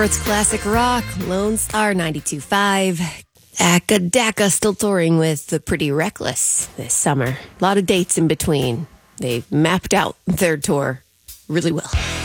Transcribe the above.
It's classic rock, Lone Star 92.5. Aka Daka still touring with the Pretty Reckless this summer. A lot of dates in between. They've mapped out their tour really well.